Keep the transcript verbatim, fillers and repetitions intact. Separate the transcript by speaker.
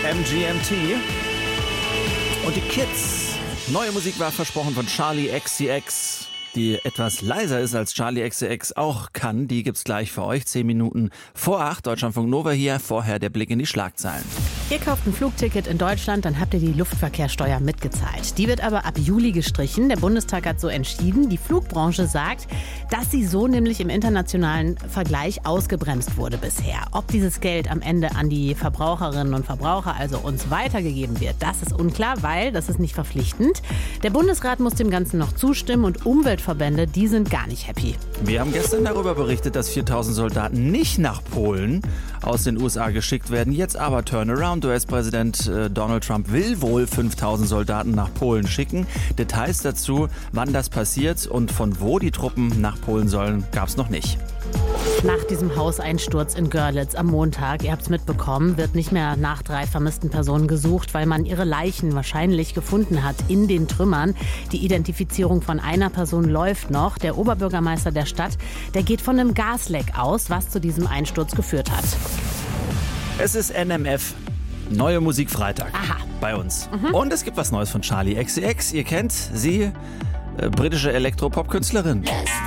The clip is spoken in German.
Speaker 1: M G M T und die Kids. Neue Musik war versprochen von Charli X C X, die etwas leiser ist als Charli X C X auch kann. Die gibt's gleich für euch. Zehn Minuten vor acht. Deutschlandfunk Nova hier. Vorher der Blick in die Schlagzeilen.
Speaker 2: Ihr kauft ein Flugticket in Deutschland, dann habt ihr die Luftverkehrssteuer mitgezahlt. Die wird aber ab Juli gestrichen. Der Bundestag hat so entschieden. Die Flugbranche sagt, dass sie so nämlich im internationalen Vergleich ausgebremst wurde bisher. Ob dieses Geld am Ende an die Verbraucherinnen und Verbraucher, also uns, weitergegeben wird, das ist unklar, weil das ist nicht verpflichtend. Der Bundesrat muss dem Ganzen noch zustimmen und Umweltverbände, die sind gar nicht happy.
Speaker 1: Wir haben gestern darüber berichtet, dass viertausend Soldaten nicht nach Polen aus den U S A geschickt werden. Jetzt aber Turnaround. U S-Präsident äh, Donald Trump will wohl fünftausend Soldaten nach Polen schicken. Details dazu, wann das passiert und von wo die Truppen nach Polen sollen, gab es noch nicht.
Speaker 2: Nach diesem Hauseinsturz in Görlitz am Montag, ihr habt es mitbekommen, wird nicht mehr nach drei vermissten Personen gesucht, weil man ihre Leichen wahrscheinlich gefunden hat in den Trümmern. Die Identifizierung von einer Person läuft noch. Der Oberbürgermeister der Stadt, der geht von einem Gasleck aus, was zu diesem Einsturz geführt hat.
Speaker 1: Es ist N M F. Neue Musik Freitag.
Speaker 2: Aha.
Speaker 1: Bei uns.
Speaker 2: Mhm.
Speaker 1: Und es gibt was Neues von Charli X C X. Ihr kennt sie, äh, britische Elektropop-Künstlerin.
Speaker 3: Yes.